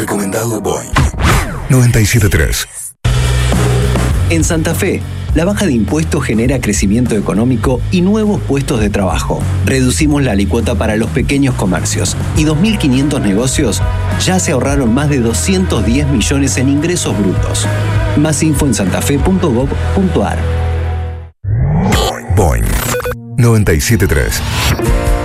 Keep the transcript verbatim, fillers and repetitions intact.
Recomendado Boing noventa y siete punto tres. En Santa Fe, la baja de impuestos genera crecimiento económico y nuevos puestos de trabajo. Reducimos la alícuota para los pequeños comercios y dos mil quinientos negocios ya se ahorraron más de doscientos diez millones en ingresos brutos. Más info en santafe punto gov punto ar. Boing noventa y siete punto tres.